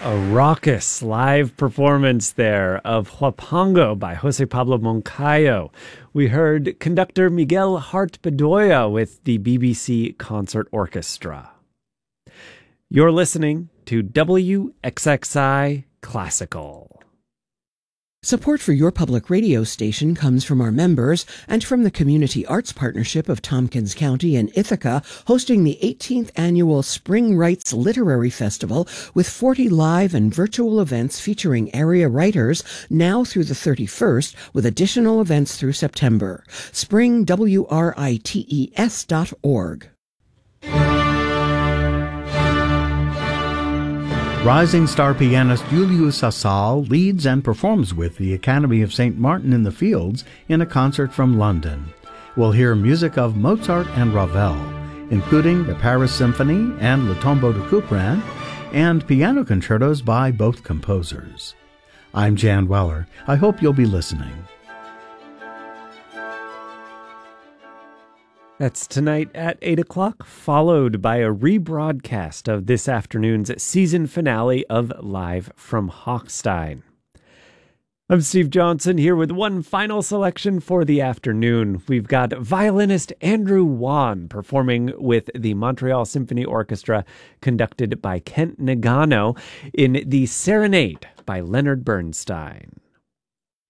A raucous live performance there of Huapango by Jose Pablo Moncayo. We heard conductor Miguel Hart Bedoya with the BBC Concert Orchestra. You're listening to WXXI Classical. Support for your public radio station comes from our members and from the Community Arts Partnership of Tompkins County and Ithaca, hosting the 18th Annual Spring Writes Literary Festival with 40 live and virtual events featuring area writers now through the 31st, with additional events through September. springwrites.org. Rising star pianist Julius Asal leads and performs with the Academy of St. Martin in the Fields in a concert from London. We'll hear music of Mozart and Ravel, including the Paris Symphony and Le Tombeau de Couperin, and piano concertos by both composers. I'm Jan Weller. I hope you'll be listening. That's tonight at 8 o'clock, followed by a rebroadcast of this afternoon's season finale of Live from Hochstein. I'm Steve Johnson here with one final selection for the afternoon. We've got violinist Andrew Wan performing with the Montreal Symphony Orchestra, conducted by Kent Nagano, in the Serenade by Leonard Bernstein.